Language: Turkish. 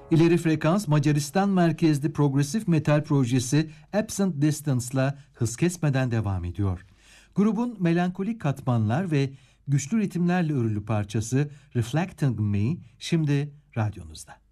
İleri frekans Macaristan merkezli progresif metal projesi Absent Distance'la hız kesmeden devam ediyor. Grubun melankolik katmanlar ve güçlü ritimlerle örülü parçası Reflecting Me şimdi radyonuzda.